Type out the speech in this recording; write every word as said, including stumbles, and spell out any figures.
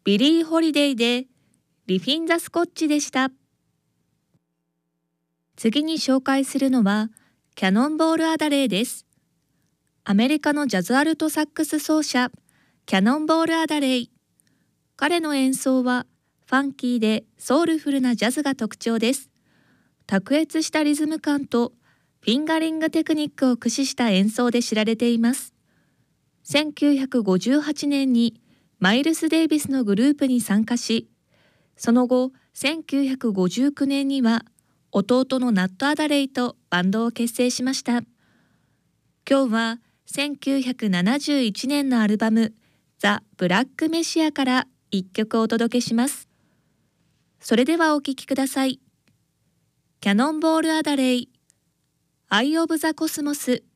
ビリー・ホリデイでリフィン・ザ・スコッチでした。次に紹介するのはキャノンボール・アダレーです。アメリカのジャズアルトサックス奏者キャノンボール・アダレイ。彼の演奏はファンキーでソウルフルなジャズが特徴です。卓越したリズム感とフィンガリングテクニックを駆使した演奏で知られています。せんきゅうひゃくごじゅうはちねんにマイルス・デイビスのグループに参加し、その後せんきゅうひゃくごじゅうきゅうねんには弟のナット・アダレイとバンドを結成しました。今日はせんきゅうひゃくななじゅういちねんのアルバムザ・ブラック・メシアからいっきょくお届けします。それではお聴きください。キャノンボール・アダレイ、アイ・オブ・ザ・コスモス。